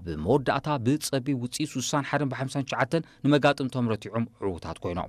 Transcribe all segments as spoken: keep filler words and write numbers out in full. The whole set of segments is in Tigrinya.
ኣብ መወዳእታ ብጸቢ ውጽኢት ውሳነ ሓደ ብሓምሳን ሸውዓተን ንመጋጥምቶም ረቲዖም ዕዉታት ኮይኖም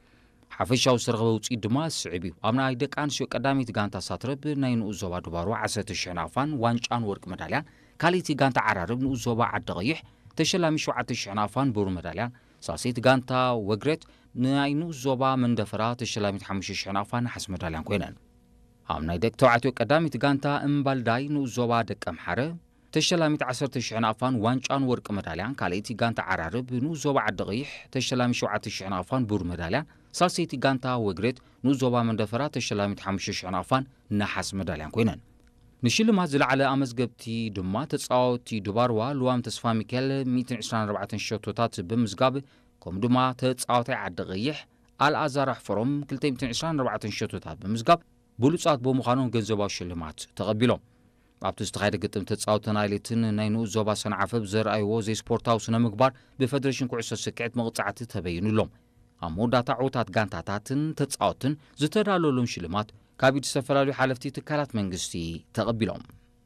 ሓፈሻዊ ዝተረኸበ ውጽኢት ድማ ስዕብ እዩ ኣብ ናይ ደቂ ኣንስትዮ ቀዳሚት ጋንታ ሳትረብ ናይ ንኡስ ዞባ ድባሩ ዓሰርተ ሽሕ ናፋን ዋንጫን ወርቂ መዳልያን ካልእቲ ጋንታ ዓራርብ ንኡስ ዞባ ዓዲ ቀይሕ ተሸላሚ ሸውዓተ ሽሕ ናፋን ብሩር መዳልያን ሳልሰይቲ ጋንታ ወግሬት ናይ ንኡስ ዞባ መንደፈራ ተሸላሚት ሓሙሽተ ሽሕ ናፋን ናሓስ መዳልያን ኮይነን ኣብ ናይ ደቂ ተባዕትዮ ቀዳሚት ጋንታ እምባልዳይ ንኡስ ዞባ ደቂ ኣምሓረ ተሸላሚት ዓሰርተ ሽሕ ናፋን ዋንጫን ወርቂ መዳልያን ካልእቲ ጋንታ ዓራርብ ንኡስ ዞባ ዓዲ ቀይሕ ተሸላሚ ሸውዓተ ሽሕ ናፋን ብሩር መዳልያን ሳልሰይቲ ጋንታ ወግሬት ንኡስ ዞባ መንደፈራ ተሸላሚት ሓሙሽተ ሽሕ ናፋን ናሓስ መዳልያን ኮይነን ንሽልማት ዝለዓለ ኣመዝገብቲ ድማ ተጻወቲ ድባርዋ ልዋም ተስፋ ሚካኤል ሚእትን ዒስራን ኣርባዕተን ሸቶታት ብምዝጋብ ከምኡ ድማ ተጻዋታይ ዓዲ ቀይሕ ኣልኣዛር ኣሕፈሮም ክልተ ሚእትን ዒስራን ኣርባዕተን ሸቶታት ብምዝጋብ ብሉጻት ብምዃኖም ገንዘባዊ ሽልማት ተቐቢሎም ኣብቲ ዝተኻየደ ግጥም ተጻወቲ ናይሌትን ናይ ንኡስ ዞባ ሰንዓፈ ብዘርኣይዎ ዘይስፖርታዊ ስነ ምግባር ብፌደሬሽን ኩዕሶ ሰኪዔት መቕጻዕቲ ተበይኑሎም ኣብ መወዳእታ ዕዉታት ጋንታታትን ተጻወትን ዝተዳለወሎም ሽልማት ካብ ኢድ ዝተፈላለዩ ሓለፍቲ ትካላት መንግስቲ ተቐቢሎም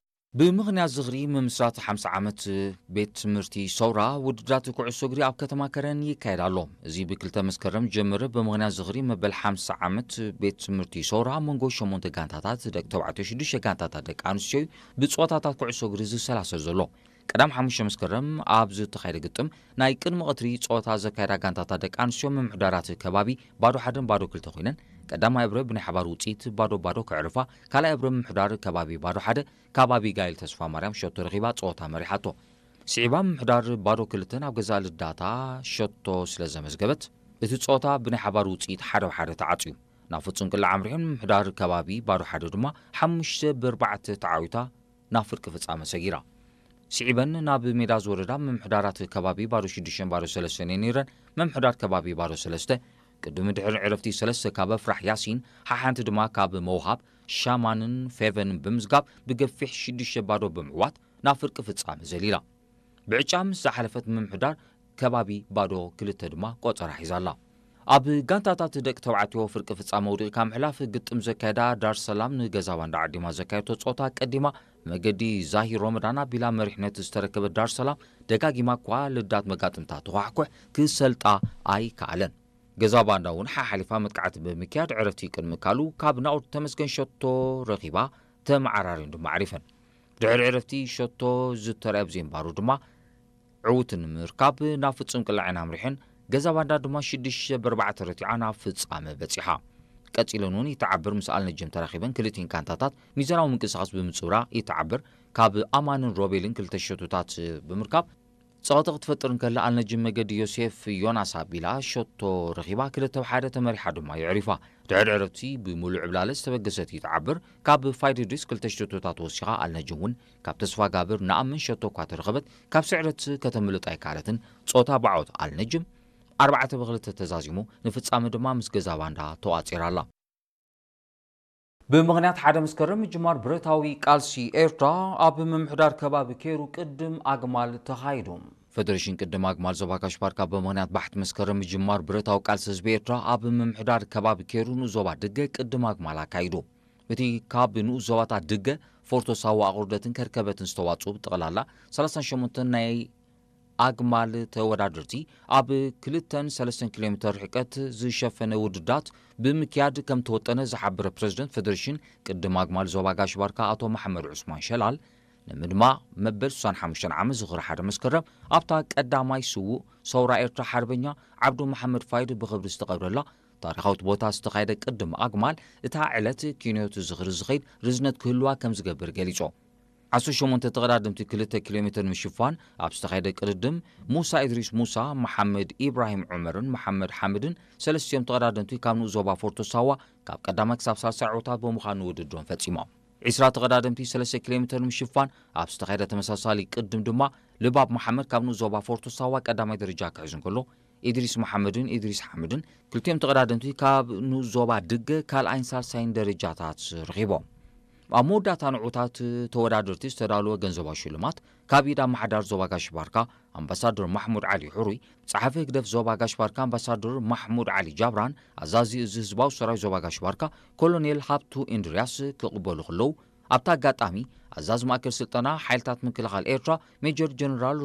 ብምኽንያት ዝኽሪ ምምስራት ሓምሳ ዓመት ቤት ትምህርቲ ሰውራ ውድድራት ኩዕሶ እግሪ ኣብ ከተማ ከረን ይካየድ ኣሎ እዚ ብክልተ መስከረም ጀመረ ብምኽንያት ዝኽሪ መበል ሓምሳ ዓመት ቤት ትምህርቲ ሰውራ መንጎ ሸሞንተ ጋንታታት ደቂ ተባዕትዮ ሽዱሽተ ጋንታታት ደቂ ኣንስትዮ ብፆታታት ኩዕሶ እግሪ ዝሰላሰል ዘሎ ቀዳም ሓሙሽተ መስከረም ኣብ ዝተኻየደ ግጥም ናይ ቅድሚ ቀትሪ ፆታ ዘካየዳ ጋንታታት ደቂ ኣንስትዮ ምምሕዳራት ከባቢ ባዶ ሓደን ባዶ ክልተ ኮይነን ቀዳማይ እብረ ብናይ ሓባር ውፅኢት ባዶ ባዶ ክዕርፋ ካልኣይ እብረ ምምሕዳር ከባቢ ባዶ ሓደ ከባቢ ጋይል ተስፋ ማርያም ሸቶ ረኺባ ፆታ መሪሓቶ ስዒባ ምምሕዳር ባዶ ክልተን ኣብ ገዛ ልዳታ ሸቶ ስለ ዘመዝገበት እቲ ፆታ ብናይ ሓባር ውፅኢት ሓደ ሓደ ተዓፅዩ ናብ ፍጹም ቅላ ዓምሪሕን ምምሕዳር ከባቢ ባዶ ሓደ ድማ ሓሙሽተ ብኣርባዕተ ተዓዊታ ናብ ፍርቂ ፍጻመ ሰጊራ ስዒበን ናብ ሜዳ ዝወረዳ ምምሕዳራት ከባቢ ባዶ ሽዱሽተን ባዶ ሰለስተን ነይረን ምምሕዳር ከባቢ ባዶ ሰለስተ ቅድሚ ድሕሪ ዕረፍቲ ሰለስተ ካብ ኣፍራሕ ያሲን ሓሓንቲ ድማ ካብ መውሃብ ሻማንን ፌቨንን ብምዝጋብ ብገፊሕ ሽዱሽተ ባዶ ብምዕዋት ናብ ፍርቂ ፍጻመ ዘሊላ ብዕጫ ምስ ዝሓለፈት ምምሕዳር ከባቢ ባዶ ክልተ ድማ ቆፀራ ሒዛላ ኣብ ጋንታታት ደቂ ተባዕትዮ ፍርቂ ፍጻመ ውድቕካ ምሕላፍ ግጥም ዘካየዳ ዳር ሰላም ንገዛ ባንዳ ዓዲማ ዘካየቶ ፆታ ቀዲማ መገዲ ዛሂር ሮመዳን ኣቢላ መሪሕነት ዝተረከበት ዳር ሰላም ደጋጊማ እኳ ልዳት መጋጥምታ ተኳሕኩሕ ክሰልጣ ኣይከኣለን ገዛ ባንዳ እውን ሓሓሊፋ መጥቃዕቲ ብምክያድ ዕረፍቲ ቅድሚ ካሉ ካብ ናቁር ተመስገን ሸቶ ረኺባ ተመዓራሪን ድማ ዓሪፈን ድሕሪ ዕረፍቲ ሸቶ ዝተረኣየ ብዘይምባሩ ድማ ዕዉትን ምርካብ ናብ ፍጹም ቅላዕን ኣምሪሕን ገዛ ባንዳ ድማ ሽዱሽተ ብኣርባዕተ ረቲዓ ናብ ፍጻመ በፂሓ ቀፂለን እውን ይተዓብር ምስ ኣልነጅም ተራኺበን ክልቲን ጋንታታት ሚዛናዊ ምንቅስቓስ ብምፅውራ ይተዓብር ካብ ኣማንን ሮቤልን ክልተ ሸቶታት ብምርካብ ፀቕጥቕ ትፈጥር እንከላ ኣልነጅም መገዲ ዮሴፍ ዮናስ ኣቢላ ሸቶ ረኺባ ክልተ ብሓደ ተመሪሓ ድማ ይዕሪፋ ድሕሪ ዕረፍቲ ብምሉእ ዕብላለ ዝተበገሰት ይተዓብር ካብ ፋይድሪስ ክልተ ሸቶታት ወሲኻ ኣልነጅም እውን ካብ ተስፋ ጋብር ንኣምን ሸቶ እኳ ተረኸበት ካብ ስዕረት ከተምልጥ ኣይከኣለትን ፆታ በዓወት ኣልነጅም ኣርባዕተ ብክልተ ተዛዚሙ ንፍጻመ ድማ ምስ ገዛ ባንዳ ተዋፂራላ ብምኽንያት ሓደ መስከረም ምጅማር ብረታዊ ቃልሲ ኤርትራ ኣብ ምምሕዳር ከባቢ ከይሩ ቅድም ኣግማል ተኻይዱ ፌደሬሽን ቅድም ኣግማል ዞባ ካሽፓርካ ብምኽንያት ባሕቲ መስከረም ምጅማር ብረታዊ ቃልሲ ህዝቢ ኤርትራ ኣብ ምምሕዳር ከባቢ ከይሩ ንኡስ ዞባ ድገ ቅድም ኣግማል ኣካይዱ እቲ ካብ ንኡስ ዞባታት ድገ ፎርቶ ሳዋ ኣቑርደትን ከርከበትን ዝተዋፅኡ ብጠቕላላ ሰላሳ ሸሞንተ ናይ ኣግማል ተወዳደርቲ ኣብ ክልተን ሰለስተን ኪሎ ሜትር ርሕቀት ዝሸፈነ ውድዳት ብምክያድ ከም ተወጠነ ዝሓበረ ፕሬዚደንት ፌደሬሽን ቅድም ኣግማል ዞባ ጋሽባርካ ኣቶ መሐመድ ዑስማን ሸላል ንምድማ መበል ስሳን ሓሙሽተ ዓመት ዝኽሪ ሓደ መስከረም ኣብታ ቀዳማይ ስውእ ሰውራ ኤርትራ ሓርበኛ ዓብዱ መሐመድ ፋይድ ብኽብሪ ዝተቐብረላ ታሪኻዊት ቦታ ዝተኻየደ ቅድም ኣግማል እታ ዕለት ኪንዮት ዝኽሪ ዝኸይድ ርዝነት ክህልዋ ከም ዝገብር ገሊጾ ዓሰርተ ሸሞንተ ተቐዳድምቲ ክልተ ኪሎ ሜትር ምሽፋን ኣብ ዝተኻየደ ቅድድም ሙሳ ኢድሪስ ሙሳ መሐመድ ኢብራሂም ዑመርን መሐመድ ሓምድን ሰለስቲኦም ተቐዳድምቲ ካብ ንኡስ ዞባ ፎርቶ ሳዋ ካብ ቀዳማይ ክሳብ ሳልሳይ ዕወታት ብምዃኑ ውድድሮም ፈጺሞም ዒስራ ተቐዳድምቲ ሰለስተ ኪሎ ሜትር ምሽፋን ኣብ ዝተኻየደ ተመሳሳሊ ቅድም ድማ ልባብ መሐመድ ካብ ንኡስ ዞባ ፎርቶ ሳዋ ቀዳማይ ደረጃ ክሕዙ እንከሎ ኢድሪስ መሐመድን ኢድሪስ ሓምድን ክልቲኦም ተቐዳድምቲ ካብ ንኡስ ዞባ ድገ ካልኣይን ሳልሳይን ደረጃታት ረኺቦም ኣብ መወዳእታ ንዑታት ተወዳደርቲ ዝተዳለወ ገንዘባዊ ሽልማት ካብ ኢድ ኣመሓዳር ዞባ ጋሽባርካ ኣምባሳደር ማሕሙድ ዓሊ ሕሩይ ጸሓፊ ህግደፍ ዞባ ጋሽባርካ ኣምባሳደር ማሕሙድ ዓሊ ጃብራን ኣዛዚ እዚ ህዝባዊ ሰራዊት ዞባ ጋሽባርካ ኮሎኔል ሃብቱ ኢንድርያስ ክቕበሉ ከለዉ ኣብታ ኣጋጣሚ ኣዛዚ ማእከል ስልጠና ሓይልታት ምክልኻል ኤርትራ ሜጀር ጀነራል